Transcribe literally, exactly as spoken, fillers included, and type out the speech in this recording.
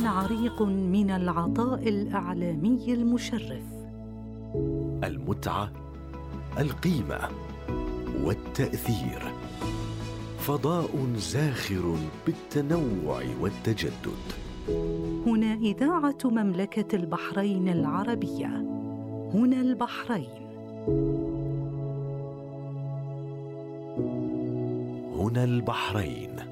عريق من العطاء الإعلامي المشرف. المتعة، القيمة والتأثير. فضاء زاخر بالتنوع والتجدد. هنا إذاعة مملكة البحرين العربية. هنا البحرين. هنا البحرين.